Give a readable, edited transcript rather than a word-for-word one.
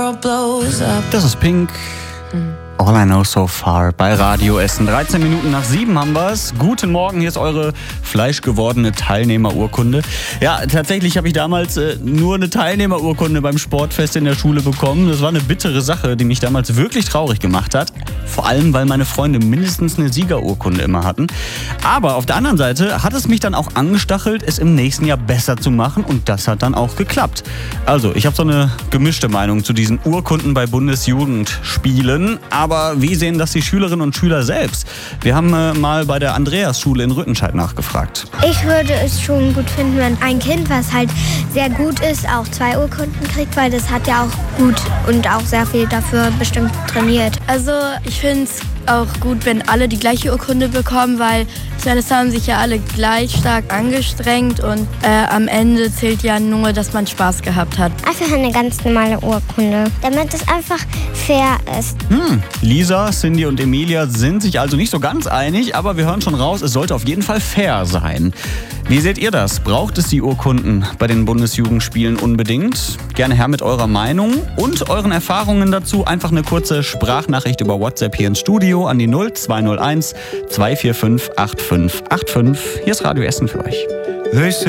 world blows up. Das ist Pink. All I Know So Far bei Radio Essen. 13 Minuten nach 7 haben wir es. Guten Morgen, hier ist eure fleischgewordene Teilnehmerurkunde. Ja, tatsächlich habe ich damals nur eine Teilnehmerurkunde beim Sportfest in der Schule bekommen. Das war eine bittere Sache, die mich damals wirklich traurig gemacht hat. Vor allem, weil meine Freunde mindestens eine Siegerurkunde immer hatten. Aber auf der anderen Seite hat es mich dann auch angestachelt, es im nächsten Jahr besser zu machen. Und das hat dann auch geklappt. Also, ich habe so eine gemischte Meinung zu diesen Urkunden bei Bundesjugendspielen. Aber wie sehen das die Schülerinnen und Schüler selbst? Wir haben mal bei der Andreasschule in Rüttenscheid nachgefragt. Ich würde es schon gut finden, wenn ein Kind, was halt sehr gut ist, auch 2 Urkunden kriegt, weil das hat ja auch gut und auch sehr viel dafür bestimmt trainiert. Also ich finde es auch gut, wenn alle die gleiche Urkunde bekommen, weil es haben sich ja alle gleich stark angestrengt und am Ende zählt ja nur, dass man Spaß gehabt hat. Einfach eine ganz normale Urkunde, damit es einfach fair ist. Lisa, Cindy und Emilia sind sich also nicht so ganz einig, aber wir hören schon raus, es sollte auf jeden Fall fair sein. Wie seht ihr das? Braucht es die Urkunden bei den Bundesjugendspielen unbedingt? Gerne her mit eurer Meinung und euren Erfahrungen dazu. Einfach eine kurze Sprachnachricht über WhatsApp hier ins Studio an die 0201 245 8585. Hier ist Radio Essen für euch.